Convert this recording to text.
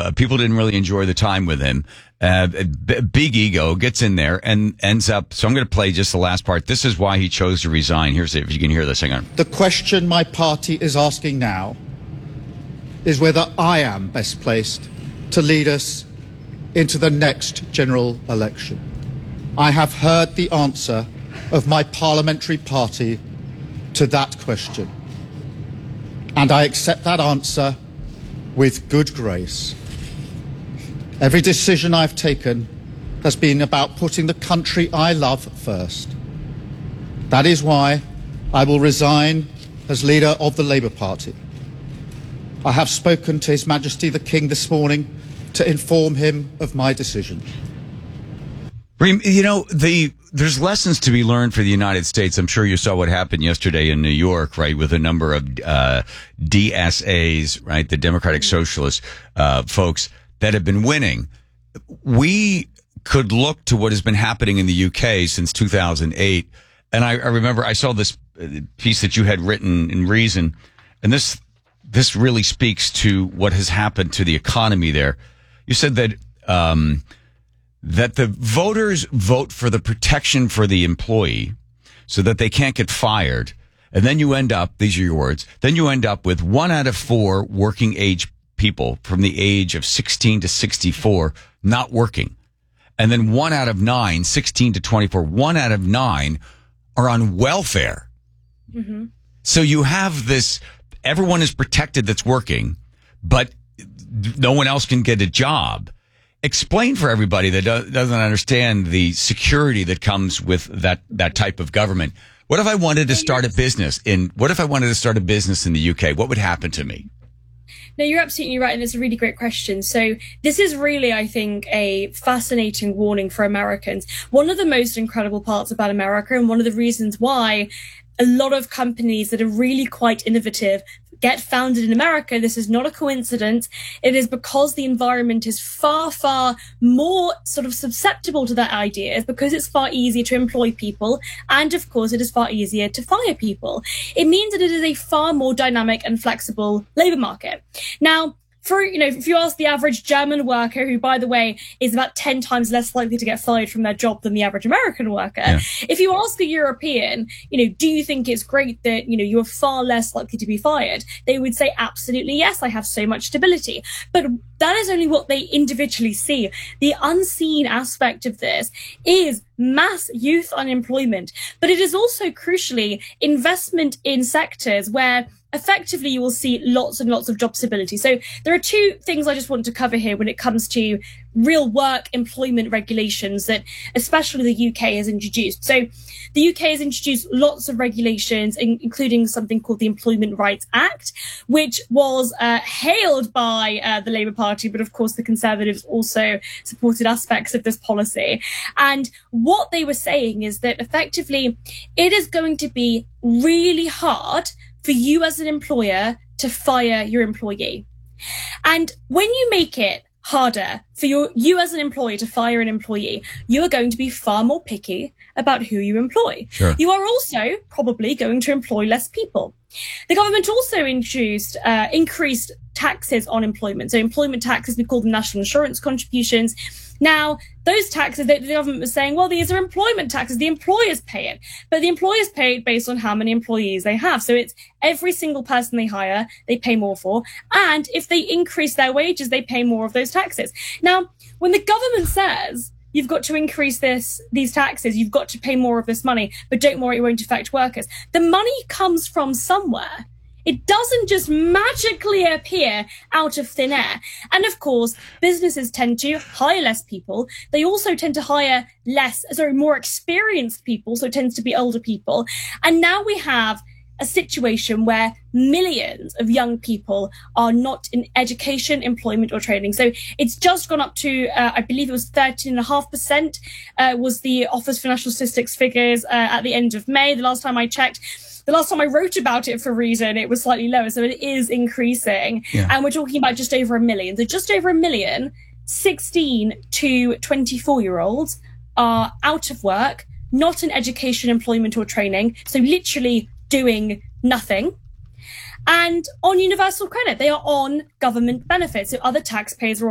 People didn't really enjoy the time with him. Big ego, gets in there and ends up. So I'm going to play just the last part. This is why he chose to resign. Here's it. If you can hear this, hang on. The question my party is asking now is whether I am best placed to lead us into the next general election. I have heard the answer of my parliamentary party to that question, and I accept that answer with good grace. Every decision I've taken has been about putting the country I love first. That is why I will resign as leader of the Labour Party. I have spoken to His Majesty the King this morning to inform him of my decision. You know, there's lessons to be learned for the United States. I'm sure you saw what happened yesterday in New York, right, with a number of DSAs, right, the Democratic Socialist folks that have been winning. We could look to what has been happening in the UK since 2008. And I remember I saw this piece that you had written in Reason, and this really speaks to what has happened to the economy there. You said that that the voters vote for the protection for the employee so that they can't get fired. And then you end up, these are your words, then you end up with 1 out of 4 working age people from the age of 16 to 64 not working. And then 1 out of 9, 16 to 24, 1 out of 9 are on welfare. Mm-hmm. So you have this, everyone is protected that's working, but no one else can get a job. Explain for everybody that doesn't understand the security that comes with that type of government. What if I wanted to start a business in the UK? What would happen to me? No, you're absolutely right, and it's a really great question. So this is really, I think, a fascinating warning for Americans. One of the most incredible parts about America, and one of the reasons why a lot of companies that are really quite innovative get founded in America, this is not a coincidence. It is because the environment is far, far more sort of susceptible to that idea. It's because it's far easier to employ people. And of course, it is far easier to fire people. It means that it is a far more dynamic and flexible labor market. Now, if you ask the average German worker, who, by the way, is about 10 times less likely to get fired from their job than the average American worker, if you ask a European, do you think it's great that, you are far less likely to be fired? They would say, absolutely, yes, I have so much stability. But that is only what they individually see. The unseen aspect of this is mass youth unemployment, but it is also crucially investment in sectors where effectively you will see lots and lots of job stability. So there are two things I just want to cover here when it comes to real work employment regulations that especially the UK has introduced. So the UK has introduced lots of regulations, including something called the Employment Rights Act, which was hailed by the Labour Party, but of course the Conservatives also supported aspects of this policy. And what they were saying is that effectively it is going to be really hard for you as an employer to fire your employee. And when you make it harder for you as an employer to fire an employee, you are going to be far more picky about who you employ. Sure. You are also probably going to employ less people. The government also introduced increased taxes on employment. So employment taxes, we call them national insurance contributions. Now, those taxes, the government was saying, well, these are employment taxes. The employers pay it. But the employers pay it based on how many employees they have. So it's every single person they hire, they pay more for. And if they increase their wages, they pay more of those taxes. Now, when the government says you've got to increase these taxes, you've got to pay more of this money, but don't worry, it won't affect workers, the money comes from somewhere. It doesn't just magically appear out of thin air. And of course, businesses tend to hire less people. They also tend to hire more experienced people. So it tends to be older people. And now we have a situation where millions of young people are not in education, employment or training. So it's just gone up to, I believe it was 13.5% was the Office for National Statistics figures at the end of May. The last time I checked. The last time I wrote about it for Reason, it was slightly lower. So it is increasing. Yeah. And we're talking about just over 1 million. So just over 1 million, 16 to 24-year-olds are out of work, not in education, employment or training. So literally doing nothing. And on universal credit, they are on government benefits. So other taxpayers are